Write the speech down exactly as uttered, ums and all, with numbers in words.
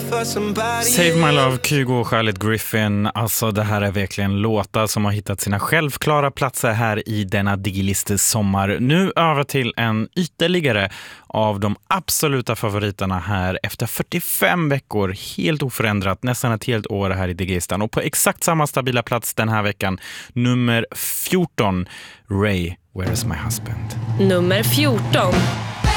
Save My Love, Kygo och Charlotte Griffin. Alltså det här är verkligen låtar som har hittat sina självklara platser här i denna Digiliste sommar. Nu över till en ytterligare av de absoluta favoriterna här efter fyrtiofem veckor, helt oförändrat, nästan ett helt år här i Digilistan. Och på exakt samma stabila plats den här veckan, nummer fjorton, Ray, Where is my husband? Nummer fjorton.